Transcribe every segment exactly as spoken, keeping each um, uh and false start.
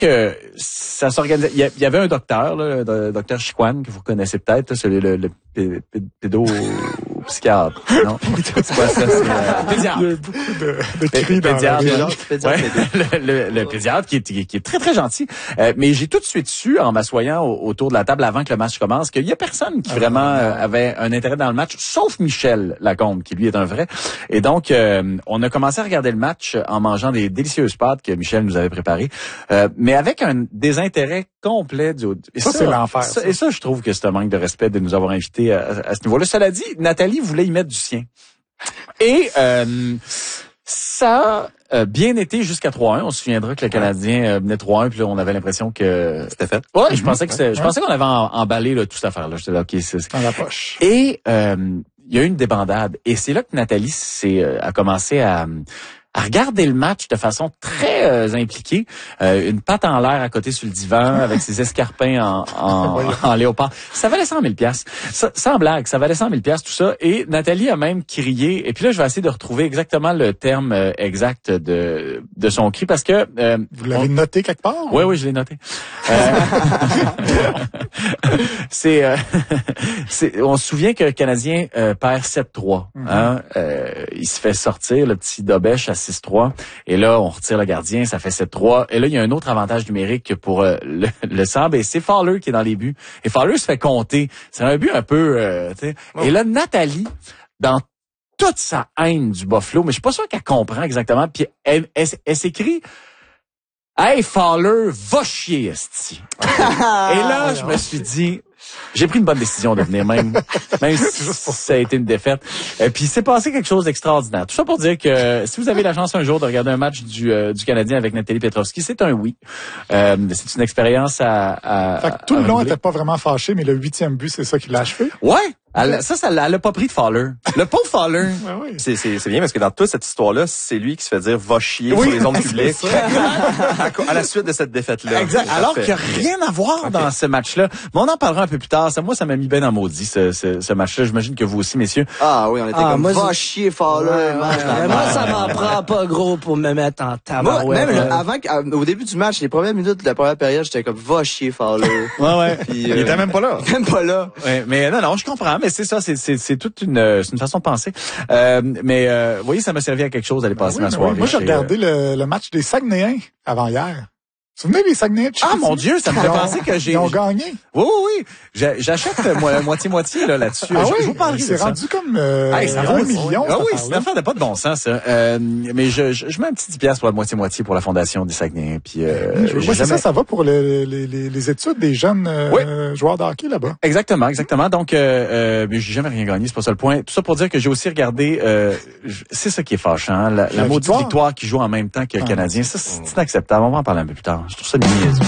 que ça s'organisait. Il y avait un docteur, là, le docteur Chiquan, que vous connaissez peut-être, là, celui le, le pédopsychiatre. Non, c'est quoi ça? C'est euh, pédiatre. Il y a beaucoup de, de cris dans pédiatre, la pédiatre, pédiatre, ouais, le, le, le pédiatre qui est, qui est très, très gentil. Euh, mais j'ai tout de suite su, en m'assoyant autour de la table avant que le match commence, qu'il y a personne qui vraiment euh, avait un intérêt dans le match, sauf Michel Lacombe, qui lui est un vrai. Et donc, euh, on a commencé à regarder le match en mangeant des délicieuses pâtes que Michel nous avait préparées, euh, mais avec un désintérêt complet du. Et ça, ça c'est l'enfer. Ça, et ça, je trouve que c'est un manque de respect de nous avoir invités à, à ce niveau-là. Cela dit, Nathalie voulait y mettre du sien. Et euh, ça a bien été jusqu'à trois un. On se souviendra que le Canadien euh, menait trois un, puis là, on avait l'impression que c'était fait. Ouais, je pensais que c'était, je pensais qu'on avait emballé là, toute cette affaire-là. J'étais là, ok, c'est dans la poche. Et euh, il y a eu une débandade. Et c'est là que Nathalie s'est, euh, a commencé à à regarder le match de façon très euh, impliquée, euh, une patte en l'air à côté sur le divan avec ses escarpins en, en, en léopard. Ça valait cent mille piastres. Ça, sans blague, ça valait cent mille piastres tout ça. Et Nathalie a même crié. Et puis là, je vais essayer de retrouver exactement le terme euh, exact de de son cri parce que euh, vous l'avez on... noté quelque part. Oui, oui, je l'ai noté. Euh, c'est, euh, c'est, on se souvient que le Canadien euh, perd sept trois. Mm-hmm. Hein? Euh, il se fait sortir le petit Dobèche à six trois. Et là, on retire le gardien, ça fait sept trois. Et là, il y a un autre avantage numérique pour euh, le, le Samb. Et c'est Fowler qui est dans les buts. Et Fowler se fait compter. C'est un but un peu... Euh, oh. Et là, Nathalie, dans toute sa haine du Buffalo, mais je suis pas sûr qu'elle comprend exactement. Puis elle, elle, elle, elle s'écrit... Hey, Fowler, va chier, esti. Et là, je me suis dit... J'ai pris une bonne décision de venir, même, même si ça a été une défaite. Et puis, il s'est passé quelque chose d'extraordinaire. Tout ça pour dire que si vous avez la chance un jour de regarder un match du, euh, du Canadien avec Nathalie Petrovski, c'est un oui. Euh, c'est une expérience à... à fait que tout le long, elle n'était pas vraiment fâchée, mais le huitième but, c'est ça qui l'a achevé. Ouais. Elle, ça, ça, elle a pas pris de Fowler. Le pauvre Fowler. Ouais, oui. C'est, c'est, c'est bien parce que dans toute cette histoire-là, c'est lui qui se fait dire va chier oui, sur les ondes publiques à, à la suite de cette défaite-là. Exact. Alors qu'il n'y a rien à voir okay. dans ce match-là. Mais on en parlera un peu plus tard. Ça, moi, ça m'a mis bien dans maudit, ce, ce, ce match-là. J'imagine que vous aussi, messieurs. Ah oui, on était ah, comme, moi, va chier, Fowler. Ouais, ouais, ouais, moi, ça m'en prend pas gros pour me mettre en tabarouette. Moi, même là, avant, euh, au début du match, les premières minutes de la première période, j'étais comme, va chier, Fowler. Ouais, ouais. Puis, euh, il était même pas là. Même pas là. Ouais, mais non, non, je comprends. Mais c'est ça, c'est, c'est, c'est toute une, c'est une façon de penser. Euh, mais, euh, vous voyez, ça m'a servi à quelque chose d'aller passer ben oui, ma soirée. Oui. Moi, j'ai chez, regardé euh... le, le match des Saguenayens avant hier. Vous vous souvenez des Saguenayens? Ah, mon Dieu, ça me fait penser que j'ai... Ils ont gagné. Oui, oui, oui. J'achète moitié-moitié là, là-dessus. Ah je, oui, je vous parlerai c'est de ça. rendu comme euh, hey, ça un million. Ah oui, c'est une affaire de pas de bon sens. Ça. Euh, mais je, je, je mets un petit dix piastres pour la moitié-moitié pour la Fondation des Saguenayens. Puis, euh, je, moi, jamais... ça, ça va pour le, les, les, les études des jeunes euh, oui. joueurs de hockey là-bas. Exactement, exactement. Donc, euh, euh, mais j'ai jamais rien gagné, c'est pas ça le point. Tout ça pour dire que j'ai aussi regardé... Euh, c'est ça qui est fâchant, la, la, la maudite victoire. victoire qui joue en même temps que le ah, Canadien. Ça, c'est inacceptable. On va en parler un peu plus tard. Je trouve ça niaiseux.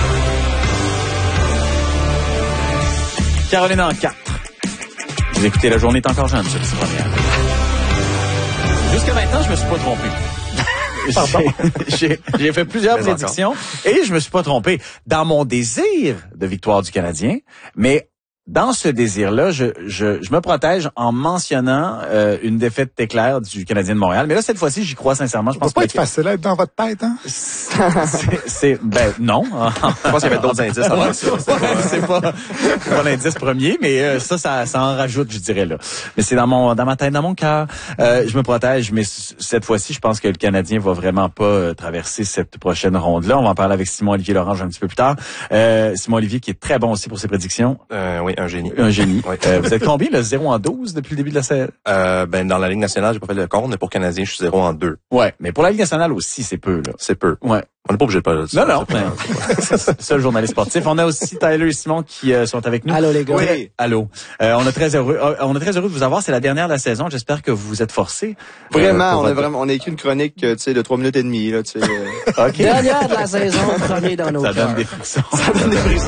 Caroline en quatre. Vous écoutez, la journée est encore jeune, sur cette première. Jusqu'à maintenant, je me suis pas trompé. j'ai, j'ai fait plusieurs mais prédictions encore. Et je me suis pas trompé dans mon désir de victoire du Canadien, mais dans ce désir-là, je, je, je me protège en mentionnant euh, une défaite éclair du Canadien de Montréal. Mais là, cette fois-ci, j'y crois sincèrement. Je pense pas être facile à être dans votre tête, hein? C'est, c'est ben non. Je pense qu'il y avait d'autres indices avant ça. C'est pas, c'est pas l'indice premier, mais euh, ça, ça, ça en rajoute, je dirais là. Mais c'est dans mon, dans ma tête, dans mon cœur. Euh, je me protège, mais cette fois-ci, je pense que le Canadien va vraiment pas euh, traverser cette prochaine ronde-là. On va en parler avec Simon-Olivier Lorange un petit peu plus tard. Euh, Simon-Olivier qui est très bon aussi pour ses prédictions. Euh, oui. Un génie. Un génie. Oui. Euh, vous êtes combien, le zéro en douze depuis le début de la saison? Euh, ben, dans la Ligue nationale, j'ai pas fait le compte, mais pour Canadien, je suis zéro en deux. Ouais. Mais pour la Ligue nationale aussi, c'est peu, là. C'est peu. Ouais. On n'est pas obligé de parler de ça. Non, non. C'est ça, le journaliste sportif. On a aussi Tyler et Simon qui euh, sont avec nous. Allô, les gars. Oui. Allô. Euh, on est très heureux. Euh, on est très heureux de vous avoir. C'est la dernière de la saison. J'espère que vous vous êtes forcés. Vraiment, euh, on a votre... vraiment, on a écrit une chronique, tu sais, de trois minutes et demie, là, tu sais. Euh... OK. Dernière de la saison, premier dans nos Ça cœurs. donne des frissons. Ça donne des frissons.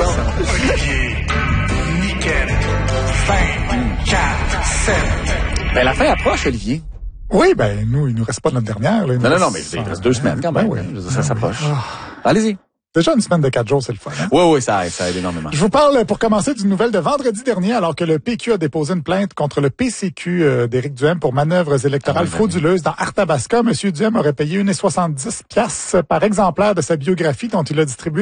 Nickel. Fin. quatre. sept. Ben, la fin approche, Olivier. Oui, ben, nous, il nous reste pas notre dernière, là. Non, non, non, mais il reste deux semaines quand même. Ben, oui. Ça s'approche. Ah. Allez-y. Déjà une semaine de quatre jours, c'est le fun. Hein? Oui, oui, ça aide, ça aide énormément. Je vous parle pour commencer d'une nouvelle de vendredi dernier, alors que le P Q a déposé une plainte contre le P C Q euh, d'Éric Duhem pour manœuvres électorales ah, oui, frauduleuses dans Arthabasca. Monsieur Duhem aurait payé une soixante-dix piastres par exemplaire de sa biographie dont il a distribué